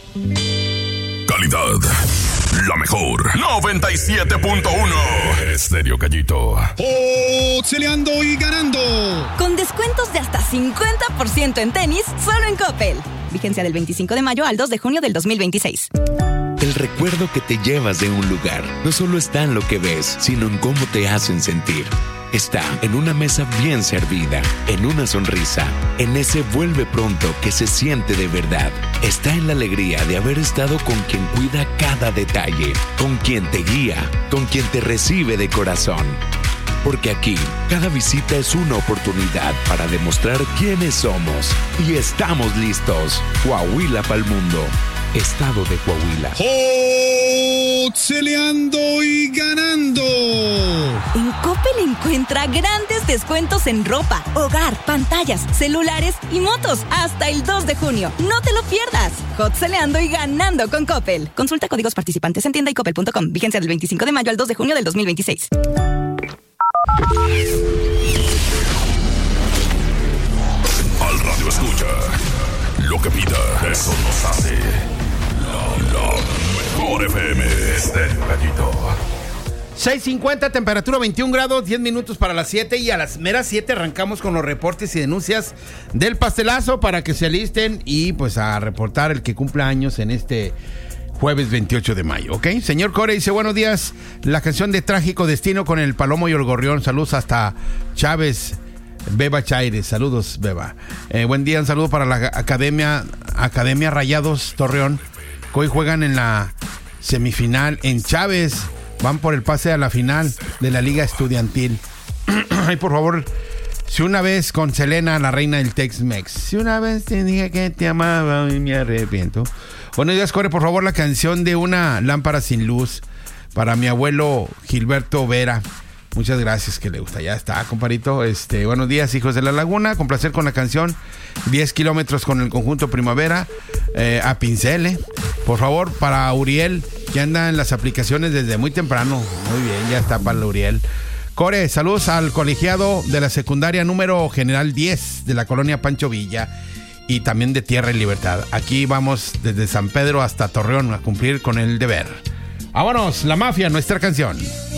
Calidad, la mejor. 97.1 Estéreo Gallito. Celeando y ganando. Con descuentos de hasta 50% en tenis, solo en Coppel. Vigencia del 25 de mayo al 2 de junio del 2026. El recuerdo que te llevas de un lugar no solo está en lo que ves, sino en cómo te hacen sentir. Está en una mesa bien servida, en una sonrisa, en ese vuelve pronto que se siente de verdad. Está en la alegría de haber estado con quien cuida cada detalle, con quien te guía, con quien te recibe de corazón. Porque aquí, cada visita es una oportunidad para demostrar quiénes somos. Y estamos listos. Coahuila pa'l mundo. Estado de Coahuila. Celeando y ganando. En Coppel encuentra grandes descuentos en ropa, hogar, pantallas, celulares y motos hasta el 2 de junio. No te lo pierdas. Hot celeando y ganando con Coppel. Consulta códigos participantes en tienda y coppel.com. Vigencia del 25 de mayo al 2 de junio del 2026. Al radio escucha. Lo que pida, eso nos hace. La mejor FM Estéreo Gallito. 6:50, temperatura 21 grados, 10 minutos para las 7 y a las meras 7 arrancamos con los reportes y denuncias del pastelazo para que se alisten y pues a reportar el que cumpla años en este jueves 28 de mayo, ¿ok? Señor Core dice, buenos días, la canción de Trágico Destino con el Palomo y el Gorrión, saludos hasta Chávez, Beba Chaires, saludos Beba. Buen día, un saludo para la Academia Rayados Torreón, que hoy juegan en la semifinal en Chávez, van por el pase a la final de la Liga Estudiantil. Ay, por favor, si una vez con Selena, la reina del Tex-Mex, si una vez te dije que te amaba y me arrepiento. Buenos días, Core, por favor, la canción de Una lámpara sin luz para mi abuelo Gilberto Vera. Muchas gracias, que le gusta. Ya está, comparito. Buenos días, hijos de la laguna. Con placer con la canción 10 kilómetros con el conjunto Primavera. A Pincele. Por favor, para Uriel, que anda en las aplicaciones desde muy temprano. Muy bien, ya está para Uriel. Core, saludos al colegiado de la secundaria número general 10 de la colonia Pancho Villa y también de Tierra y Libertad. Aquí vamos desde San Pedro hasta Torreón a cumplir con el deber. Vámonos, La Mafia, nuestra canción.